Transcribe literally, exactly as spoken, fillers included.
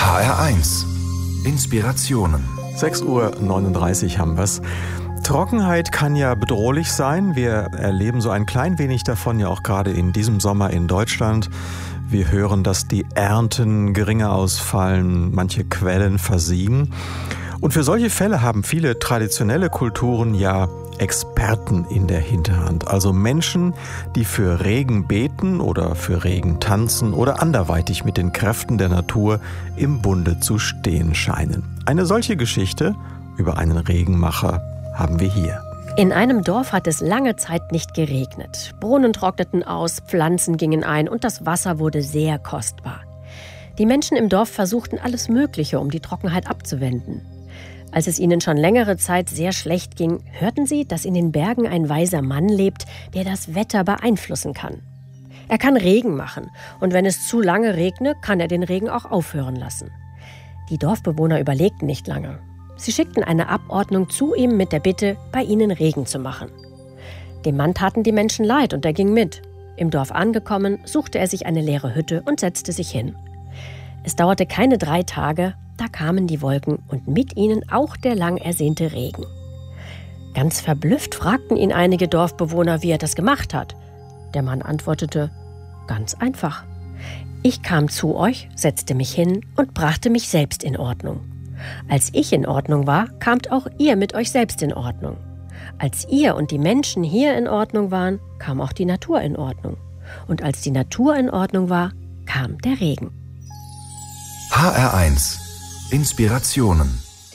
H R eins. Inspirationen. sechs Uhr neununddreißig haben wir's. Trockenheit kann ja bedrohlich sein. Wir erleben so ein klein wenig davon ja auch gerade in diesem Sommer in Deutschland. Wir hören, dass die Ernten geringer ausfallen, manche Quellen versiegen. Und für solche Fälle haben viele traditionelle Kulturen ja Experten in der Hinterhand. Also Menschen, die für Regen beten oder für Regen tanzen oder anderweitig mit den Kräften der Natur im Bunde zu stehen scheinen. Eine solche Geschichte über einen Regenmacher haben wir hier. In einem Dorf hat es lange Zeit nicht geregnet. Brunnen trockneten aus, Pflanzen gingen ein und das Wasser wurde sehr kostbar. Die Menschen im Dorf versuchten alles Mögliche, um die Trockenheit abzuwenden. Als es ihnen schon längere Zeit sehr schlecht ging, hörten sie, dass in den Bergen ein weiser Mann lebt, der das Wetter beeinflussen kann. Er kann Regen machen und wenn es zu lange regne, kann er den Regen auch aufhören lassen. Die Dorfbewohner überlegten nicht lange. Sie schickten eine Abordnung zu ihm mit der Bitte, bei ihnen Regen zu machen. Dem Mann taten die Menschen leid und er ging mit. Im Dorf angekommen, suchte er sich eine leere Hütte und setzte sich hin. Es dauerte keine drei Tage, da kamen die Wolken und mit ihnen auch der lang ersehnte Regen. Ganz verblüfft fragten ihn einige Dorfbewohner, wie er das gemacht hat. Der Mann antwortete, ganz einfach. Ich kam zu euch, setzte mich hin und brachte mich selbst in Ordnung. Als ich in Ordnung war, kamt auch ihr mit euch selbst in Ordnung. Als ihr und die Menschen hier in Ordnung waren, kam auch die Natur in Ordnung. Und als die Natur in Ordnung war, kam der Regen. H R eins. Inspirationen.